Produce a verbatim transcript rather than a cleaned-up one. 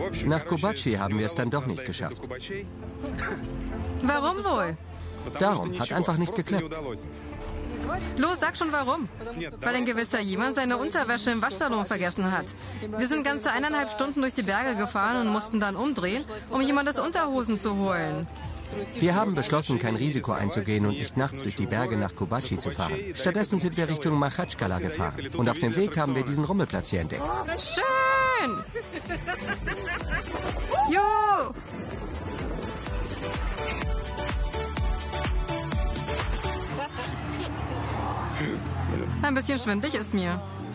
Nach Kobachi haben wir es dann doch nicht geschafft. Warum wohl? Darum, hat einfach nicht geklappt. Los, sag schon warum. Weil ein gewisser jemand seine Unterwäsche im Waschsalon vergessen hat. Wir sind ganze eineinhalb Stunden durch die Berge gefahren und mussten dann umdrehen, um jemandes Unterhosen zu holen. Wir haben beschlossen, kein Risiko einzugehen und nicht nachts durch die Berge nach Kobachi zu fahren. Stattdessen sind wir Richtung Machatschkala gefahren. Und auf dem Weg haben wir diesen Rummelplatz hier entdeckt. Schön! Juhu! Ein bisschen schwindelig ist mir.